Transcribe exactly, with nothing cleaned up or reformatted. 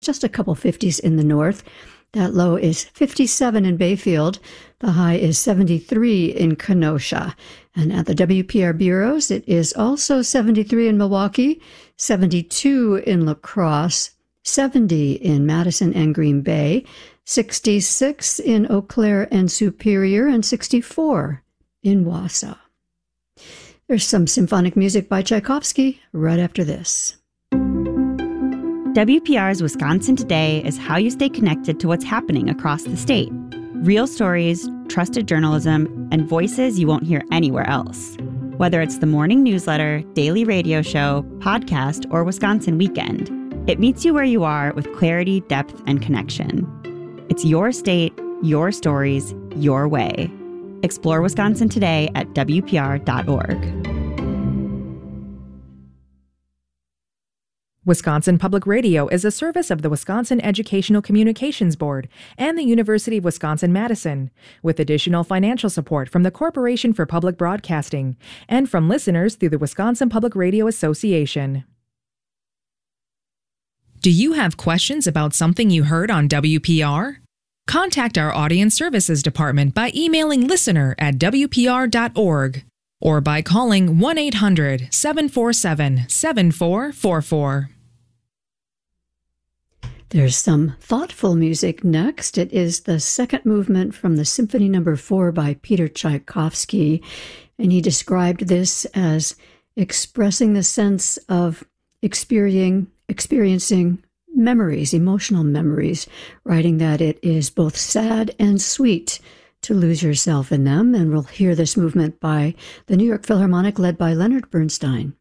just a couple fifties in the north. That low is fifty-seven in Bayfield. The high is seventy-three in Kenosha. And at the W P R bureaus, it is also seventy-three in Milwaukee, seventy-two in La Crosse, seventy in Madison and Green Bay, sixty-six in Eau Claire and Superior, and sixty-four in Wausau. There's some symphonic music by Tchaikovsky right after this. W P R's Wisconsin Today is how you stay connected to what's happening across the state. Real stories, trusted journalism, and voices you won't hear anywhere else. Whether it's the morning newsletter, daily radio show, podcast, or Wisconsin Weekend, it meets you where you are with clarity, depth, and connection. It's your state, your stories, your way. Explore Wisconsin today at W P R dot org. Wisconsin Public Radio is a service of the Wisconsin Educational Communications Board and the University of Wisconsin-Madison, with additional financial support from the Corporation for Public Broadcasting and from listeners through the Wisconsin Public Radio Association. Do you have questions about something you heard on W P R? Contact our Audience Services Department by emailing listener at W P R dot org or by calling one eight hundred seven four seven seven four four four. There's some thoughtful music next. It is the second movement from the Symphony Number Four by Peter Tchaikovsky, and he described this as expressing the sense of experiencing, experiencing memories, emotional memories, writing that it is both sad and sweet to lose yourself in them. And we'll hear this movement by the New York Philharmonic led by Leonard Bernstein.